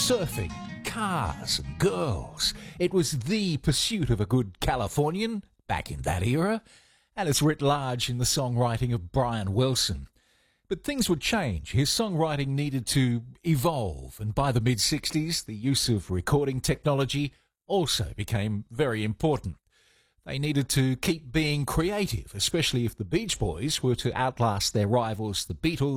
surfing, cars and girls. It was the pursuit of a good Californian back in that era, and it's writ large in the songwriting of Brian Wilson. But things would change. His songwriting needed to evolve, and by the mid-60s, the use of recording technology also became very important. They needed to keep being creative, especially if the Beach Boys were to outlast their rivals, the Beatles,